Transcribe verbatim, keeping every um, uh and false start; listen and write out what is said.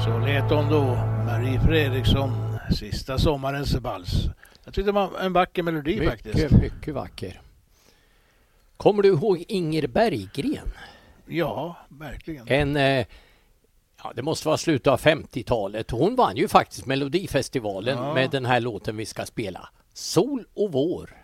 Så lät hon då, Marie Fredriksson, sista sommarens vals. Jag tyckte det var en vacker melodi mycket, faktiskt. Mycket, mycket vacker. Kommer du ihåg Inger Berggren? Ja, verkligen. En, eh, ja, det måste vara slutet av femtiotalet. Hon vann ju faktiskt Melodifestivalen ja. med den här låten vi ska spela. Sol och vår.